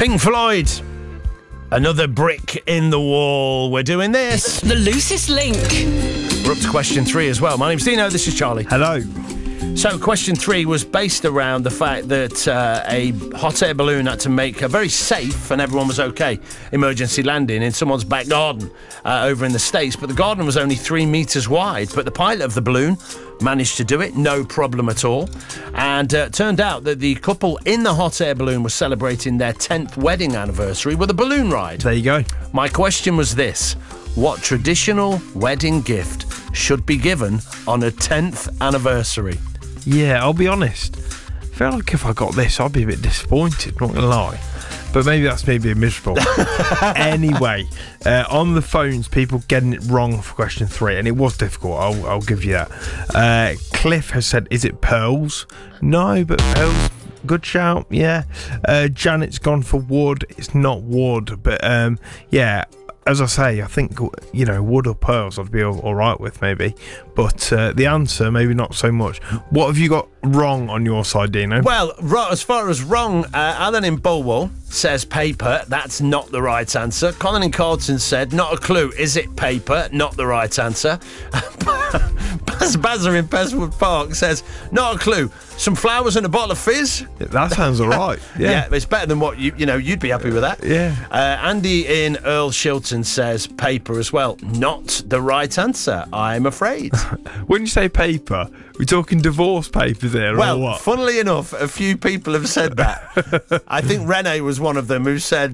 Pink Floyd. Another brick in the wall. We're doing this. The loosest link. We're up to question 3 as well. My name's Dino, this is Charlie. Hello. So question 3 was based around the fact that a hot air balloon had to make a very safe, and everyone was okay, emergency landing in someone's back garden over in the States. But the garden was only 3 metres wide. But the pilot of the balloon managed to do it, no problem at all. And it turned out that the couple in the hot air balloon was celebrating their 10th wedding anniversary with a balloon ride. There you go. My question was this: what traditional wedding gift should be given on a 10th anniversary? Yeah, I'll be honest. I feel like if I got this, I'd be a bit disappointed, not gonna lie. But maybe that's me being miserable. Anyway, on the phones, people getting it wrong for question 3, and it was difficult, I'll give you that. Cliff has said, is it pearls? No, but pearls, good shout, yeah. Janet's gone for wood. It's not wood, but yeah, as I say, I think, you know, wood or pearls I'd be all right with maybe. But the answer, maybe not so much. What have you got wrong on your side, Dino? Well, as far as wrong, Alan in Bulwell says paper. That's not the right answer. Colin in Carlton said, not a clue. Is it paper? Not the right answer. Bazza in Peswood Park says, not a clue. Some flowers and a bottle of fizz. That sounds all right. Yeah, it's better than what you'd be happy with that. Yeah. Andy in Earl Shilton says paper as well. Not the right answer, I'm afraid. When you say paper, we're talking divorce papers there, well, or what? Funnily enough, a few people have said that. I think Rene was one of them who said